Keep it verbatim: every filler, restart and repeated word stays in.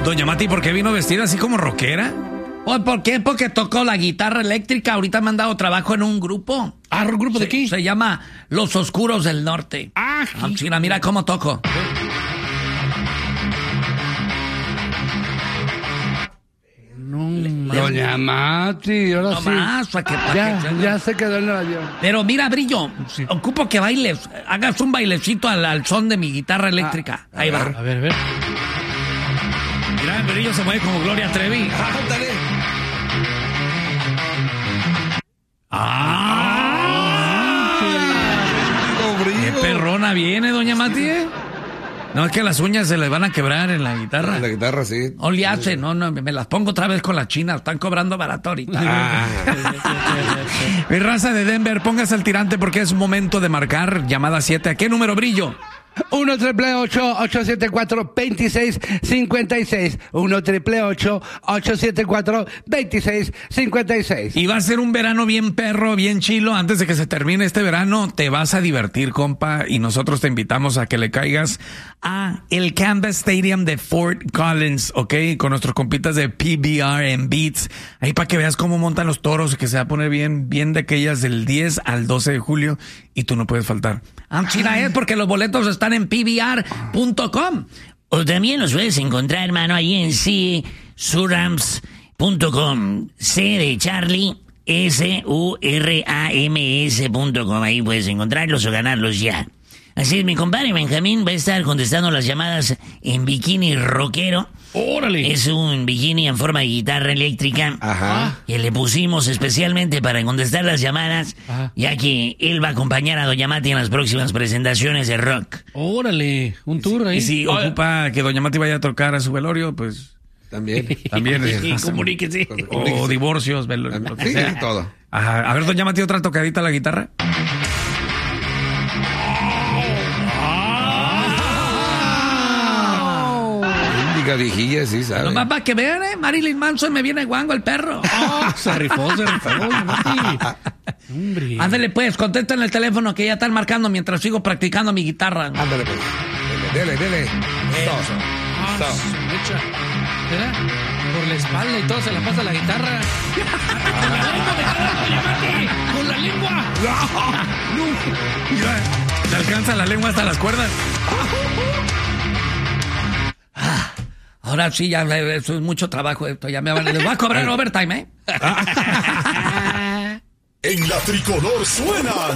Doña Mati, ¿por qué vino vestida así como rockera? Pues, ¿por qué? Porque tocó la guitarra eléctrica. Ahorita me han dado trabajo en un grupo. Ah, ¿un grupo de qué? Se llama Los Oscuros del Norte. Ah, ah mira, mira cómo toco. No, Doña Mati, ahora no sí. Más, pa que, pa ya, que, ya se quedó en el avión. Pero mira, Brillo, sí. Ocupo que bailes, hagas un bailecito al, al son de mi guitarra eléctrica. Ah, Ahí a va. Ver, a ver, a ver. Mira, el Brillo se mueve como Gloria Trevi. Ándale. ¡Ah! ¡Ah! ¡Qué perrona viene, Doña Mati! ¿eh? No, es que las uñas se le van a quebrar en la guitarra. En la guitarra, sí. No le hace, no, no, me las pongo otra vez con las chinas. Están cobrando barato ahorita. Ah. Mi raza de Denver, póngase al tirante porque es momento de marcar llamada siete. ¿A qué número, Brillo? uno triple ocho, ocho siete cuatro, dos seis cinco seis. uno triple ocho, ocho siete cuatro, dos seis cinco seis. Y va a ser un verano bien perro, bien chilo. Antes de que se termine este verano, te vas a divertir, compa. Y nosotros te invitamos a que le caigas a el Canvas Stadium de Fort Collins, ¿ok? Con nuestros compitas de P B R and Beats. Ahí para que veas cómo montan los toros, que se va a poner bien, bien de aquellas del diez al doce de julio. Y tú no puedes faltar. Ah, China es porque los boletos están en P B R punto com. O también los puedes encontrar, hermano, ahí en c surams punto com. C de Charlie, S U R A M S punto com. Ahí puedes encontrarlos o ganarlos ya. Así es, mi compadre Benjamín va a estar contestando las llamadas en bikini rockero. ¡Órale! Es un bikini en forma de guitarra eléctrica. Ajá. Que le pusimos especialmente para contestar las llamadas, Ajá. ya que él va a acompañar a Doña Mati en las próximas presentaciones de rock. ¡Órale! Un tour ahí. Y si Oye, ocupa que Doña Mati vaya a tocar a su velorio, pues También. también. comuníquese. O divorcios, velo- lo que Sí, sea. todo. Ajá. A ver, Doña Mati, otra tocadita a la guitarra. Indica viejilla, sí, ¿sabes? Nomás para que vean, eh, Marilyn Manson me viene guango el perro. Oh, se rifó, se rifó. Doña Mati. Hombre. Ándale pues, contesten el teléfono que ya están marcando mientras sigo practicando mi guitarra. Ándale, pues. Dele, dele, dele. Eso. Ah, Eso. su mecha. ¿Verdad? Por la espalda y todo se la pasa la guitarra. ¡Con la lengua! Mira, te alcanza la lengua hasta las cuerdas. Ahora sí, ya eso es mucho trabajo esto. Ya me van, les voy a cobrar overtime, ¿eh? En la tricolor suenan